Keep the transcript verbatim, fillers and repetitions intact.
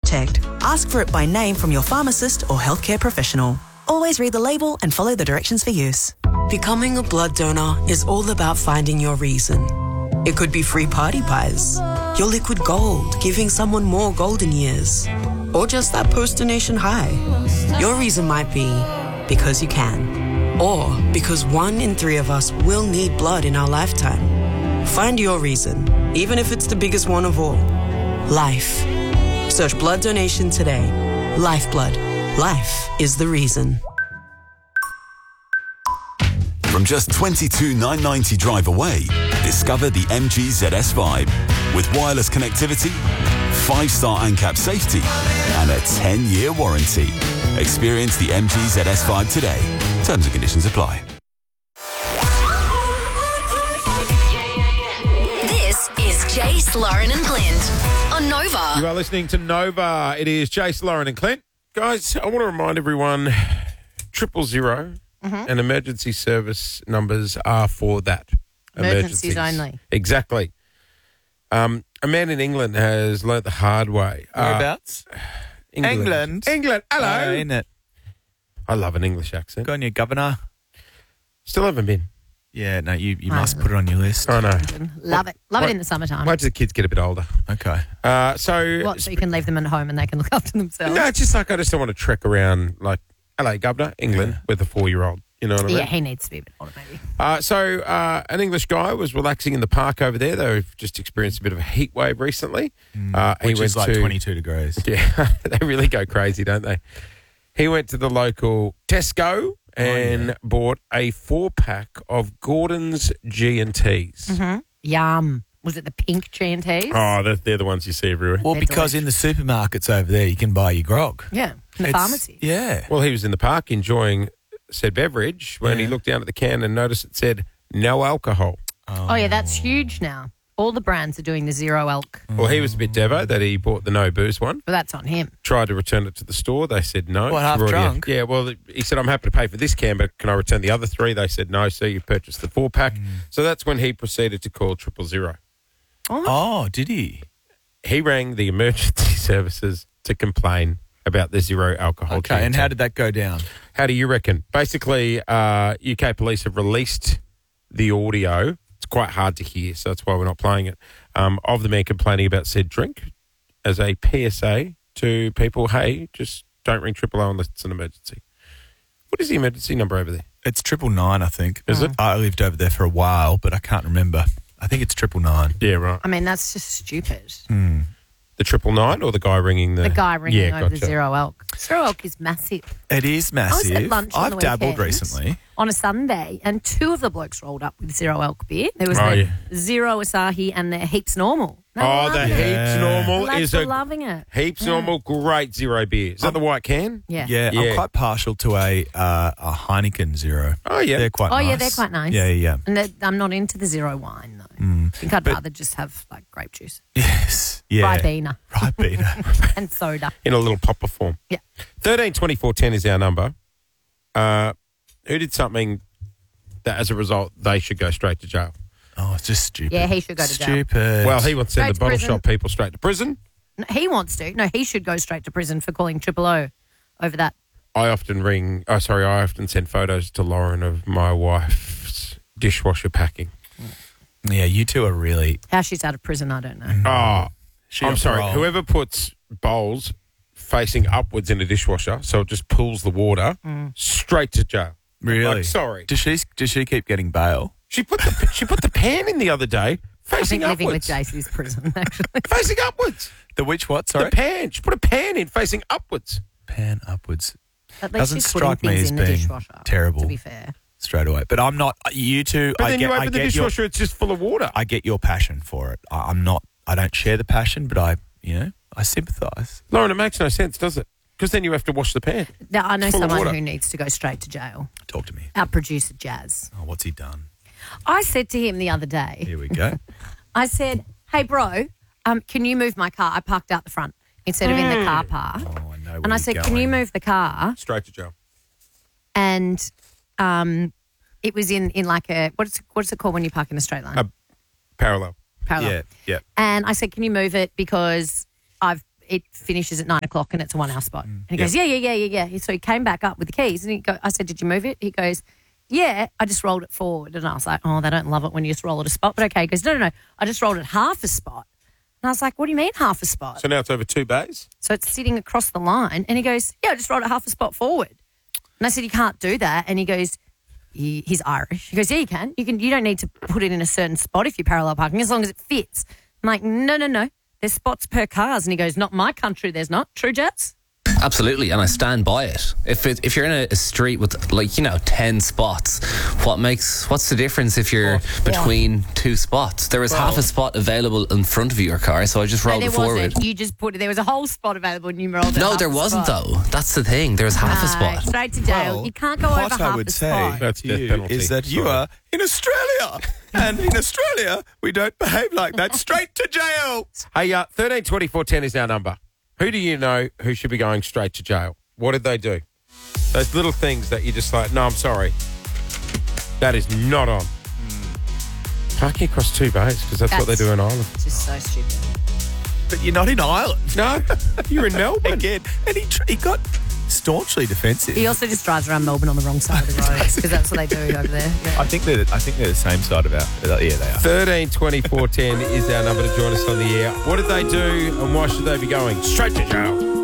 checked. Ask for it by name from your pharmacist or healthcare professional. Always read the label and follow the directions for use. Becoming a blood donor is all about finding your reason. It could be free party pies, your liquid gold, giving someone more golden years, or just that post-donation high. Your reason might be because you can, or because one in three of us will need blood in our lifetime. Find your reason, even if it's the biggest one of all. Life. Search blood donation today. Lifeblood. Life is the reason. From just twenty-two thousand nine hundred ninety drive away, discover the M G Z S Vibe. With wireless connectivity, five-star ANCAP safety, and a ten-year warranty. Experience the M G Z S Vibe today. Terms and conditions apply. This is Jace, Lauren and Clint on Nova. You are listening to Nova. It is Jace, Lauren and Clint. Guys, I want to remind everyone, triple zero Mm-hmm. and emergency service numbers are for that. Emergencies only. Exactly. Um, a man in England has learnt the hard way. Whereabouts? Uh, England. England. England. Hello. Uh, in it. I love an English accent. Go on, your governor. Still haven't been. Yeah, no, you, you I must will. put it on your list. I know. Love it. Love Wait- it in the summertime. Wait till the kids get a bit older. Okay. Uh, so, What, so you can leave them at home and they can look after themselves? no, it's just like I just don't want to trek around like, hello, Governor, England, with a four-year-old. You know what I mean? Yeah, he needs to be a bit older, maybe. Uh, so uh, an English guy was relaxing in the park over there. They've just experienced a bit of a heat wave recently. uh, he Which went is like to, twenty-two degrees. Yeah, they really go crazy, don't they? He went to the local Tesco and yeah. bought a four-pack of Gordon's G and T's. Mm-hmm. Yum. Was it the pink G and T's? Oh, they're, they're the ones you see everywhere. Well, They're because in the supermarkets over there, you can buy your grog. Yeah, in the It's- pharmacy. Yeah. Well, he was in the park enjoying said beverage when he Yeah. looked down at the can and noticed it said no alcohol. Oh, yeah, that's huge now. All the brands are doing the zero alc. Well, he was a bit devo that he bought the no booze one. But that's on him. Tried to return it to the store. They said no. What, half We're already- drunk? Yeah, well, he said, I'm happy to pay for this can, but can I return the other three? They said no, so you purchased the four-pack. Mm. So that's when he proceeded to call triple zero. Oh, did he? He rang the emergency services to complain about the zero alcohol. Okay, G and T. how did that go down? How do you reckon? Basically, uh, U K police have released the audio. It's quite hard to hear, so that's why we're not playing it, um, of the man complaining about said drink as a P S A to people, hey, just don't ring triple O unless it's an emergency. What is the emergency number over there? It's triple nine, I think. Is it? I lived over there for a while, but I can't remember. I think it's triple nine. Yeah, right. I mean, that's just stupid. The triple nine or the guy ringing the... The guy ringing yeah, over the gotcha. zero alc. Zero alc is massive. It is I was massive. at lunch on I've the dabbled weekend recently. on a Sunday, and two of the blokes rolled up with zero alc beer. There was Oh, the yeah. zero Asahi and the heaps normal. They were Oh, the loving it. heaps normal Lads is were a... loving it. Heaps Yeah. normal, great zero beer. Is that the white can? Yeah. Yeah, Yeah. I'm quite partial to a uh, a Heineken Zero. Oh, yeah. They're quite Oh, nice. yeah, they're quite nice. Yeah, yeah, yeah. And they're- I'm not into the zero wine, though. Mm. I think I'd But- rather just have, like, grape juice. Yes. Yeah. Ribena Ribena. and soda. In a little popper form. Yeah. thirteen twenty-four ten is our number. Uh, who did something that, as a result, they should go straight to jail? Oh, it's just stupid. Yeah, he should go to jail. Stupid. Well, he wants to send Straight the to bottle prison. shop people straight to prison. No, he wants to. No, he should go straight to prison for calling Triple O over that. I often ring, oh, sorry, I often send photos to Lauren of my wife's dishwasher packing. Yeah, you two are really. How she's out of prison, I don't know. Oh, She I'm on sorry. parole. Whoever puts bowls facing upwards in a dishwasher so it just pulls the water straight to jail. Really? Like, sorry. Does she? Does she keep getting bail? She put the she put the pan in the other day I facing think living with upwards. Jace is prison, actually. Facing upwards. The which what? Sorry. The pan. She put a pan in facing upwards. Pan upwards. At least Doesn't she's putting strike me things as in the being dishwasher, terrible. to be fair. Straight away. But I'm not. You two. But I then get. you I open the get your. dishwasher, it's just full of water. I get your passion for it. I, I'm not. I don't share the passion, but I. You know. I sympathise. Lauren, it makes no sense, does it? Because then you have to wash the pan. Now, I know It's full of someone water. who needs to go straight to jail. Talk to me. Our producer, Jazz. Oh, what's he done? I said to him the other day, Here we go. I said, hey, bro, um, can you move my car? I parked out the front instead of in the car park. Oh, I know. and where I you're said, going. can you move the car? Straight to jail. And um, it was in, in like a, what's, what's it called when you park in a straight line? A parallel. Parallel. Yeah. Yeah. And I said, can you move it because I've it finishes at nine o'clock and it's a one-hour spot. And he goes, yeah, yeah, yeah, yeah, yeah. So he came back up with the keys and he go, I said, did you move it? He goes, yeah, I just rolled it forward. And I was like, oh, they don't love it when you just roll it a spot. But okay. He goes, no, no, no, I just rolled it half a spot. And I was like, what do you mean half a spot? So now it's over two bays? So it's sitting across the line. And he goes, yeah, I just rolled it half a spot forward. And I said, you can't do that. And he goes, he, he's Irish. He goes, yeah, you can. You can. You don't need to put it in a certain spot if you're parallel parking, as long as it fits. I'm like, no, no, no. There's spots per cars. And he goes, not my country, there's not. True, Jets? Absolutely, and I stand by it. If it, if you're in a, a street with like you know ten spots, what makes what's the difference if you're oh, between yeah. two spots? There was well, half a spot available in front of your car, so I just rolled no, it forward. Wasn't. You just put it. There was a whole spot available, and you rolled it. No, there wasn't spot. though. That's the thing. There was half no, a spot. Straight to jail. Well, you can't go what over I half would a say spot. That's to you penalty. is that you Sorry. are in Australia, and in Australia we don't behave like that. Straight to jail. Hey, uh, thirteen twenty-four ten is our number. Who do you know who should be going straight to jail? What did they do? Those little things that you just like, no, I'm sorry. That is not on. Mm. Parking across two bays because that's, that's what they do in Ireland. It's just so stupid. But you're not in Ireland. No, you're in Melbourne. Again. And he, tr- he got staunchly defensive. He also just drives around Melbourne on the wrong side of the road because that's what they do over there. Yeah. I think they're I think they're the same side of our. Yeah, they are. thirteen twenty-four ten is our number to join us on the air. What did they do and why should they be going straight to jail?